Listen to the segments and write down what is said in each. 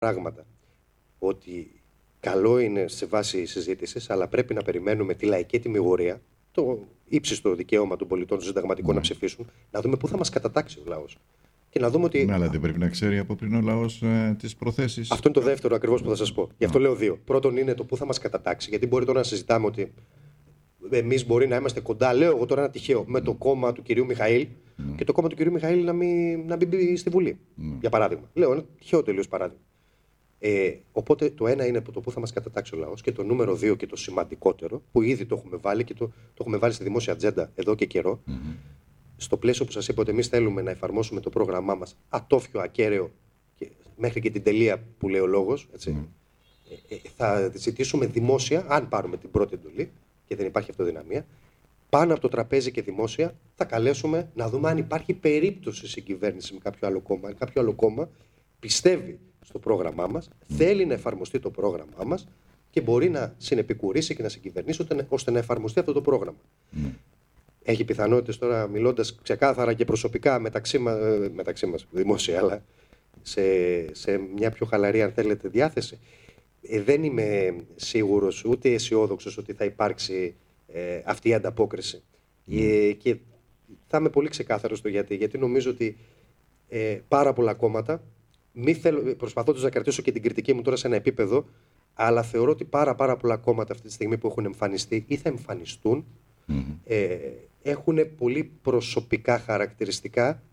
πράγματα ότι καλό είναι σε βάση συζήτησης, αλλά πρέπει να περιμένουμε τη λαϊκή τιμιγορία, το ύψιστο δικαίωμα των πολιτών των συνταγματικών να ψηφίσουν, να δούμε πού θα μας κατατάξει ο λαός. Και να δούμε ότι. Ναι, αλλά δεν πρέπει να ξέρει από πριν ο λαός τις προθέσεις. Αυτό είναι το δεύτερο ακριβώς που θα σας πω. Γι' αυτό λέω δύο. Πρώτον είναι το πού θα μας κατατάξει. Γιατί μπορεί τώρα να συζητάμε ότι εμείς μπορεί να είμαστε κοντά, λέω εγώ τώρα ένα τυχαίο, με το κόμμα του κυρίου Μιχαήλ και το κόμμα του κυρίου Μιχαήλ να μην μπει στη Βουλή. Για παράδειγμα. Λέω ένα τυχαίο τελείως παράδειγμα. Οπότε το ένα είναι το πού θα μας κατατάξει ο λαός και το νούμερο 2 και το σημαντικότερο, που ήδη το έχουμε βάλει και το έχουμε βάλει στη δημόσια ατζέντα εδώ και καιρό. Στο πλαίσιο που σας είπα ότι εμείς θέλουμε να εφαρμόσουμε το πρόγραμμά μας ατόφιο, ακέραιο, μέχρι και την τελεία που λέει ο λόγος. Θα ζητήσουμε δημόσια, αν πάρουμε την πρώτη εντολή και δεν υπάρχει αυτοδυναμία, πάνω από το τραπέζι και δημόσια θα καλέσουμε να δούμε αν υπάρχει περίπτωση συγκυβέρνηση με κάποιο άλλο κόμμα. Αν κάποιο άλλο κόμμα πιστεύει στο πρόγραμμά μας, θέλει να εφαρμοστεί το πρόγραμμά μας και μπορεί να συνεπικουρήσει και να συγκυβερνήσει ώστε να εφαρμοστεί αυτό το πρόγραμμα. Έχει πιθανότητες τώρα, μιλώντας ξεκάθαρα και προσωπικά μεταξύ μας δημόσια, αλλά σε μια πιο χαλαρή, αν θέλετε, διάθεση. Δεν είμαι σίγουρος ούτε αισιόδοξος ότι θα υπάρξει αυτή η ανταπόκριση. Και θα είμαι πολύ ξεκάθαρος στο γιατί. Γιατί νομίζω ότι πάρα πολλά κόμματα, προσπαθώντας να κρατήσω και την κριτική μου τώρα σε ένα επίπεδο, αλλά θεωρώ ότι πάρα πολλά κόμματα αυτή τη στιγμή που έχουν εμφανιστεί ή θα εμφανιστούν, έχουν πολύ προσωπικά χαρακτηριστικά,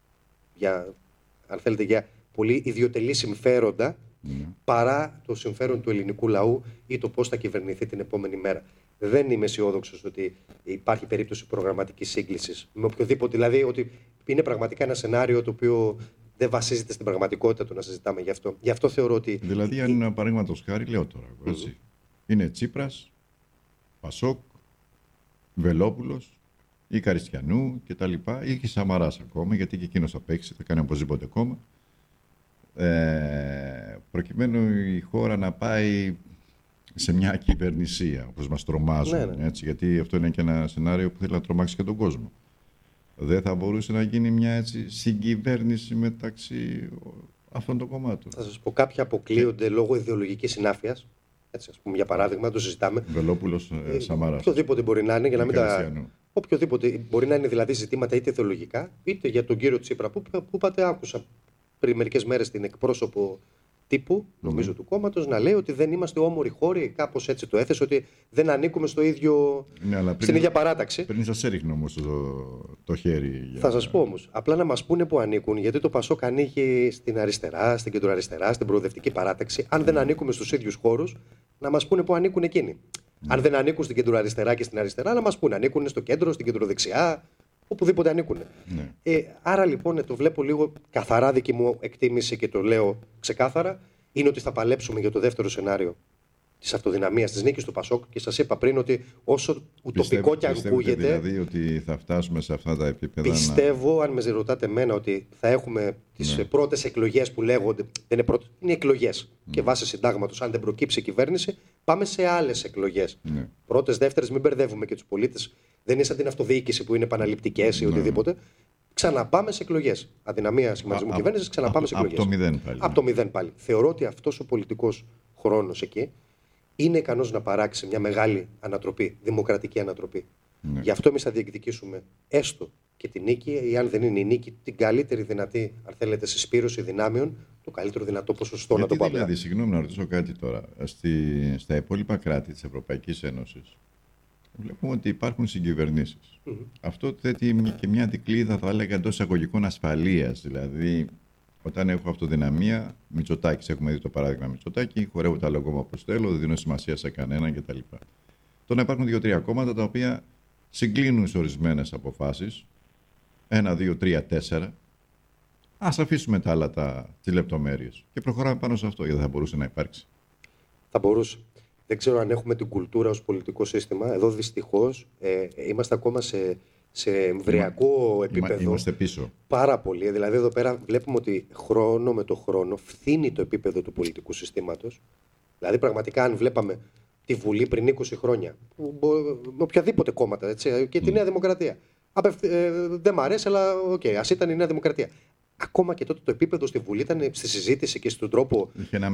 αν θέλετε, για πολύ ιδιωτελή συμφέροντα, παρά το συμφέρον του ελληνικού λαού ή το πώς θα κυβερνηθεί την επόμενη μέρα. Δεν είμαι αισιόδοξος ότι υπάρχει περίπτωση προγραμματικής σύγκλησης με οποιοδήποτε, δηλαδή ότι είναι πραγματικά ένα σενάριο το οποίο δεν βασίζεται στην πραγματικότητα του να συζητάμε γι' αυτό. Γι' αυτό θεωρώ ότι. Δηλαδή, αν είναι παραδείγματος χάρη, λέω τώρα, έτσι, είναι Τσίπρας, Πασόκ, Βελόπουλος ή Καριστιανού κτλ. Ή και Σαμαράς ακόμα, γιατί και εκείνος θα παίξει, θα κάνει οπωσδήποτε κόμμα. Προκειμένου η χώρα να πάει σε μια κυβερνησία, όπως μας τρομάζουν. Έτσι, γιατί αυτό είναι και ένα σενάριο που θέλει να τρομάξει και τον κόσμο. Δεν θα μπορούσε να γίνει μια έτσι συγκυβέρνηση μεταξύ αυτών των κομμάτων? Θα σας πω, κάποια αποκλείονται λόγω ιδεολογικής συνάφειας. Έτσι, ας πούμε, για παράδειγμα, το συζητάμε. Βελόπουλος, Σαμαράς. Οποιοδήποτε μπορεί να είναι, για να μην οποιοδήποτε μπορεί να είναι δηλαδή ζητήματα είτε ιδεολογικά, είτε για τον κύριο Τσίπρα, που είπατε, άκουσα πριν μερικές μέρες την εκπρόσωπο τύπου, νομίζω, του κόμματος, να λέει ότι δεν είμαστε όμοροι χώροι, κάπως έτσι το έθεσε, ότι δεν ανήκουμε στο ίδιο, στην ίδια παράταξη. Πριν σας έριχνε όμως το χέρι. Θα σας πω όμως, απλά να μας πούνε που ανήκουν, γιατί το Πασόκ ανήκει στην αριστερά, στην κεντροαριστερά, στην προοδευτική παράταξη. Αν δεν ανήκουμε στους ίδιους χώρους, να μας πούνε που ανήκουν εκείνοι. Αν δεν ανήκουν στην κεντροαριστερά και στην αριστερά, να μας πούνε ανήκουν στο κέντρο, στην κεντροδεξιά, οπουδήποτε ανήκουν. Άρα λοιπόν το βλέπω λίγο καθαρά, δική μου εκτίμηση και το λέω ξεκάθαρα, είναι ότι θα παλέψουμε για το δεύτερο σενάριο της αυτοδυναμίας, της νίκης του Πασόκ, και σας είπα πριν ότι όσο ουτοπικό και αν ακούγεται. Δηλαδή ότι θα φτάσουμε σε αυτά τα επίπεδα? Πιστεύω, αν με ρωτάτε εμένα, ότι θα έχουμε τις πρώτες εκλογές που λέγονται. Δεν είναι πρώτες, είναι εκλογές. Και βάσει συντάγματος, αν δεν προκύψει η κυβέρνηση, πάμε σε άλλες εκλογές. Πρώτες, δεύτερες, μην μπερδεύουμε και τους πολίτες. Δεν είναι σαν την αυτοδιοίκηση που είναι επαναληπτικές ή οτιδήποτε. Ξαναπάμε σε εκλογές. Αδυναμία σχηματισμού κυβέρνησης, ξαναπάμε σε εκλογές. Από το μηδέν πάλι. Από το μηδέν πάλι. Θεωρώ ότι αυτός ο πολιτικός χρόνος εκεί είναι ικανός να παράξει μια μεγάλη ανατροπή, δημοκρατική ανατροπή. Γι' αυτό εμείς θα διεκδικήσουμε έστω και την νίκη, ή αν δεν είναι η νίκη, την καλύτερη δυνατή, αν θέλετε, συσπήρωση δυνάμεων, το καλύτερο δυνατό ποσοστό, να το πω. Δηλαδή, συγγνώμη να ρωτήσω κάτι τώρα. Στα υπόλοιπα κράτη της Ευρωπαϊκής Ένωσης βλέπουμε ότι υπάρχουν συγκυβερνήσεις. Αυτό θέτει και μια δικλείδα, θα έλεγα, εντός εισαγωγικών ασφαλείας. Δηλαδή, όταν έχω αυτοδυναμία, Μητσοτάκης, έχουμε δει το παράδειγμα Μητσοτάκη, χορεύω τα λόγω όπως θέλω, δεν δίνω σημασία σε κανέναν κτλ. Τώρα υπάρχουν 2-3 κόμματα τα οποία συγκλίνουν σε ορισμένες αποφάσεις. 1, 2, 3, 4. Ας αφήσουμε τα άλλα τις λεπτομέρειες και προχωράμε πάνω σε αυτό, γιατί δεν θα μπορούσε να υπάρξει. Θα μπορούσε. Δεν ξέρω αν έχουμε την κουλτούρα ως πολιτικό σύστημα. Εδώ δυστυχώς είμαστε ακόμα σε εμβριακό επίπεδο. Είμαστε πίσω. Πάρα πολύ. Δηλαδή εδώ πέρα βλέπουμε ότι χρόνο με το χρόνο φθήνει το επίπεδο του πολιτικού συστήματος. Δηλαδή πραγματικά αν βλέπαμε τη Βουλή πριν 20 χρόνια, με οποιαδήποτε κόμματα, έτσι, και τη Νέα Δημοκρατία. Δεν μ' αρέσει, αλλά ας ήταν η Νέα Δημοκρατία. ακόμα και τότε το επίπεδο στη Βουλή ήταν στη συζήτηση και στον τρόπο. Είχε ένα